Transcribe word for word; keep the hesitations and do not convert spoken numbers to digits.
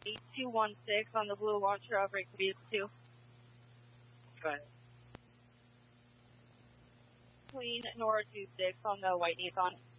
eight two one six on the blue launcher of Reykjavik two. Go ahead. Queen Nora two six on the white Nathan.